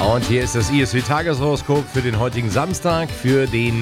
Und hier ist das ISW-Tageshoroskop für den heutigen Samstag, für den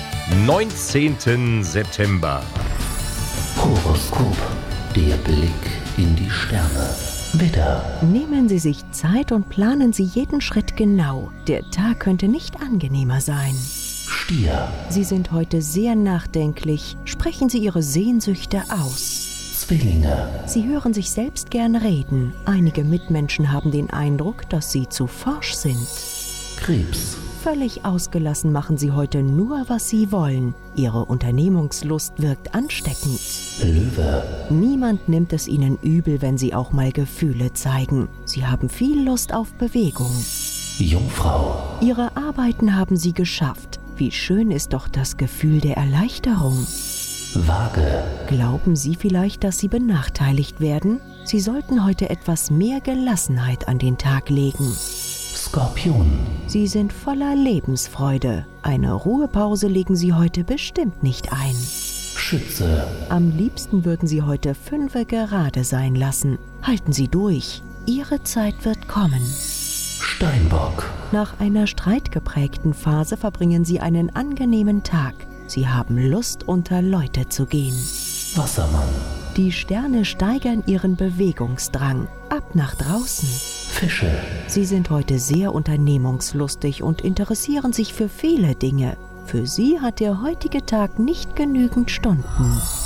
19. September. Horoskop, der Blick in die Sterne. Widder, Nehmen Sie sich Zeit und planen Sie jeden Schritt genau. Der Tag könnte nicht angenehmer sein. Stier, Sie sind heute sehr nachdenklich. Sprechen Sie Ihre Sehnsüchte aus. Zwillinge, Sie hören sich selbst gern reden. Einige Mitmenschen haben den Eindruck, dass Sie zu forsch sind. Krebs, Völlig ausgelassen machen Sie heute nur, was Sie wollen. Ihre Unternehmungslust wirkt ansteckend. Löwe, Niemand nimmt es Ihnen übel, wenn Sie auch mal Gefühle zeigen. Sie haben viel Lust auf Bewegung. Jungfrau, Ihre Arbeiten haben Sie geschafft. Wie schön ist doch das Gefühl der Erleichterung. Waage, Glauben Sie vielleicht, dass Sie benachteiligt werden? Sie sollten heute etwas mehr Gelassenheit an den Tag legen. Skorpion, Sie sind voller Lebensfreude. Eine Ruhepause legen Sie heute bestimmt nicht ein. Schütze, Am liebsten würden Sie heute 5 gerade sein lassen. Halten Sie durch. Ihre Zeit wird kommen. Steinbock, Nach einer streitgeprägten Phase verbringen Sie einen angenehmen Tag. Sie haben Lust, unter Leute zu gehen. Wassermann, Die Sterne steigern Ihren Bewegungsdrang. Ab nach draußen. Fische, Sie sind heute sehr unternehmungslustig und interessieren sich für viele Dinge. Für Sie hat der heutige Tag nicht genügend Stunden.